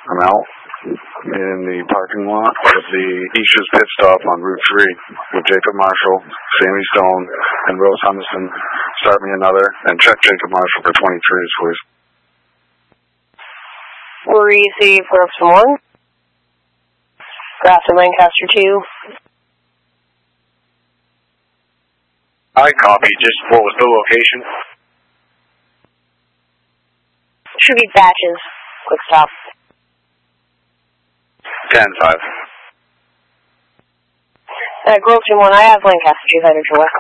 I'm out in the parking lot of the Isha's Pit Stop on Route 3 with Jacob Marshall, Sammy Stone, and Rose Humiston. Start me another, and check Jacob Marshall for 23s, please. Receive Brooks 1. Grafton Lancaster 2. I copy. Just what was the location? Should be Batches. Quick stop. 10-5. Grove 2-1, I have Lancaster 2 headed to west.